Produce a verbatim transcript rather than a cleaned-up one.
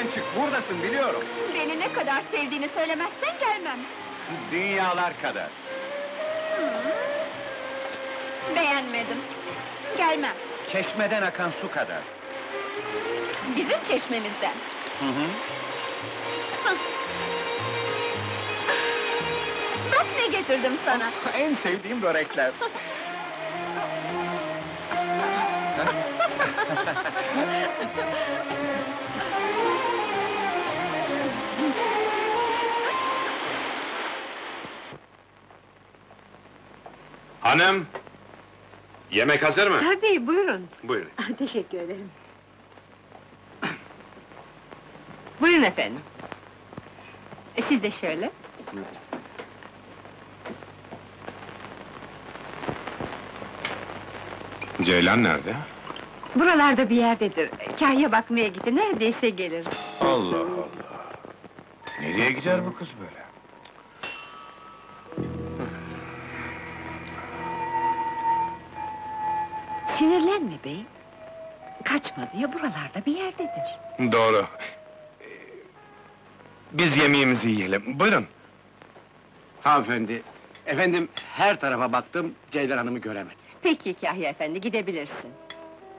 Evden çık, buradasın biliyorum. Beni ne kadar sevdiğini söylemezsen gelmem. Dünyalar kadar. Beğenmedim. Gelmem. Çeşmeden akan su kadar. Bizim çeşmemizden. Hı hı. Bak ne getirdim sana. En sevdiğim börekler. Hanım! Yemek hazır mı? Tabii, buyurun. Buyurun. Teşekkür ederim. Buyurun efendim. E, siz de şöyle. Ceylan nerede? Buralarda bir yerdedir. Kahya bakmaya gitti, neredeyse gelir. Allah Allah! Nereye gider bu kız böyle? Sinirlenme bey. Kaçmadı ya, buralarda bir yerdedir. Doğru. Ee, Biz yemeğimizi yiyelim, buyurun. Hanımefendi, efendim her tarafa baktım, Ceylan Hanım'ı göremedim. Peki Kahya efendi, gidebilirsin.